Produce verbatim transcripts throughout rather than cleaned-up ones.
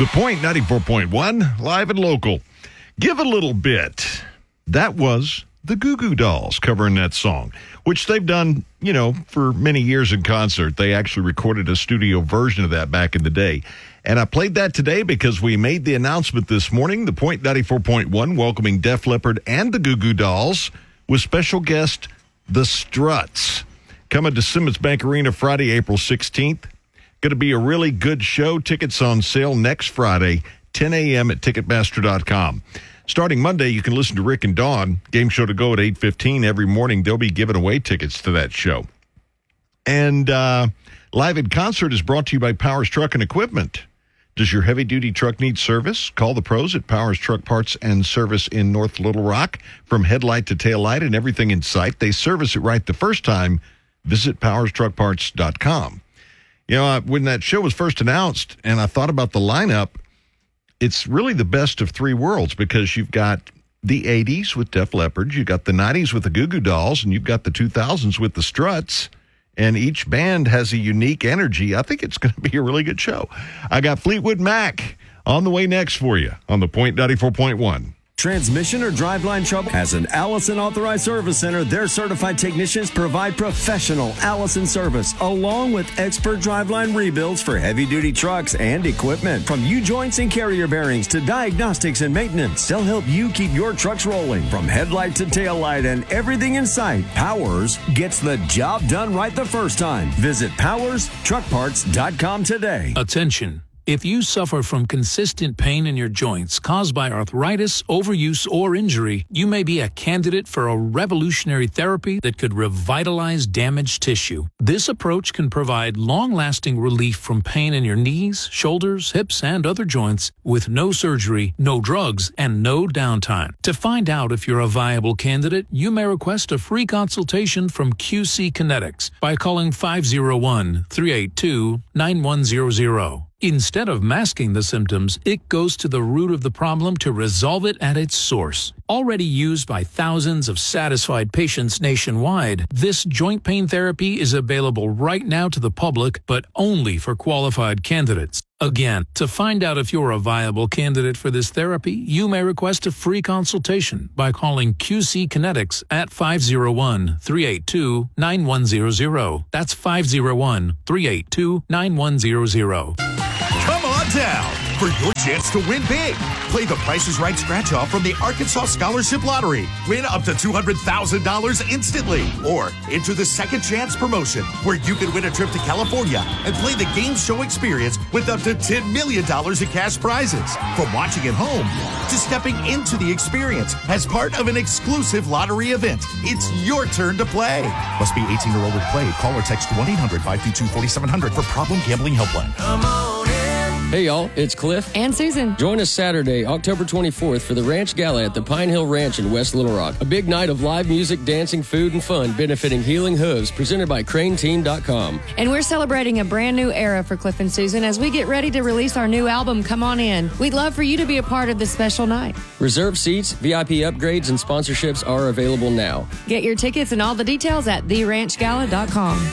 The Point ninety-four point one, live and local. Give a little bit. That was the Goo Goo Dolls covering that song, which they've done, you know, for many years in concert. They actually recorded a studio version of that back in the day. And I played that today because we made the announcement this morning, The Point ninety-four point one, welcoming Def Leppard and the Goo Goo Dolls with special guest, The Struts. Coming to Simmons Bank Arena Friday, April sixteenth. Going to be a really good show. Tickets on sale next Friday, ten a.m. at Ticketmaster dot com. Starting Monday, you can listen to Rick and Dawn, game show to go at eight fifteen every morning. They'll be giving away tickets to that show. And uh, Live in Concert is brought to you by Powers Truck and Equipment. Does your heavy-duty truck need service? Call the pros at Powers Truck Parts and Service in North Little Rock. From headlight to tail light and everything in sight, they service it right the first time. Visit Powers Truck Parts dot com. You know, when that show was first announced and I thought about the lineup, it's really the best of three worlds because you've got the eighties with Def Leppard, you've got the nineties with the Goo Goo Dolls, and you've got the two thousands with the Struts, and each band has a unique energy. I think it's going to be a really good show. I got Fleetwood Mac on the way next for you on the Point ninety-four point one. Transmission or driveline trouble? As an Allison Authorized Service Center, their certified technicians provide professional Allison service, along with expert driveline rebuilds for heavy-duty trucks and equipment. From U-joints and carrier bearings to diagnostics and maintenance, they'll help you keep your trucks rolling. From headlight to tail light and everything in sight, Powers gets the job done right the first time. Visit Powers Truck Parts dot com today. Attention. If you suffer from consistent pain in your joints caused by arthritis, overuse, or injury, you may be a candidate for a revolutionary therapy that could revitalize damaged tissue. This approach can provide long-lasting relief from pain in your knees, shoulders, hips, and other joints with no surgery, no drugs, and no downtime. To find out if you're a viable candidate, you may request a free consultation from Q C Kinetics by calling five oh one, three eight two, nine one zero zero. Instead of masking the symptoms, it goes to the root of the problem to resolve it at its source. Already used by thousands of satisfied patients nationwide, this joint pain therapy is available right now to the public, but only for qualified candidates. Again, to find out if you're a viable candidate for this therapy, you may request a free consultation by calling Q C Kinetics at five oh one, three eight two, nine one zero zero. That's five oh one, three eight two, nine one zero zero. Come on down for your chance to win big. Play the Price is Right scratch-off from the Arkansas Scholarship Lottery. Win up to two hundred thousand dollars instantly. Or enter the Second Chance promotion, where you can win a trip to California and play the game show experience with up to ten million dollars in cash prizes. From watching at home to stepping into the experience as part of an exclusive lottery event, it's your turn to play. Must be eighteen or older to play. Call or text one eight hundred, five two two, four seven zero zero for Problem Gambling Helpline. Come on in. Hey, y'all, it's Cliff. And Susan. Join us Saturday, October twenty-fourth, for the Ranch Gala at the Pine Hill Ranch in West Little Rock. A big night of live music, dancing, food, and fun benefiting Healing Hooves, presented by Crane Team dot com. And we're celebrating a brand new era for Cliff and Susan as we get ready to release our new album, Come On In. We'd love for you to be a part of this special night. Reserve seats, V I P upgrades, and sponsorships are available now. Get your tickets and all the details at the ranch gala dot com.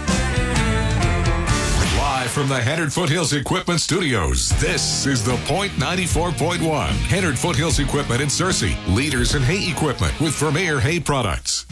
Live from the Hennard Foothills Equipment Studios, this is the Point ninety-four point one. Hennard Foothills Equipment in Searcy, leaders in hay equipment with Vermeer Hay products.